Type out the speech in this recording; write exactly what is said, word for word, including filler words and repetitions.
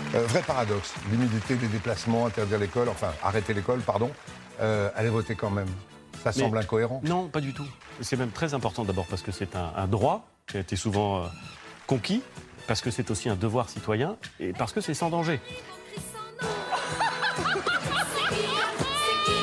Euh, vrai paradoxe, limiter les déplacements, interdire l'école, enfin arrêter l'école, pardon, euh, aller voter quand même. Ça Mais semble incohérent. Non, pas du tout. C'est même très important d'abord parce que c'est un, un droit qui a été souvent euh, conquis, parce que c'est aussi un devoir citoyen et parce que c'est sans danger.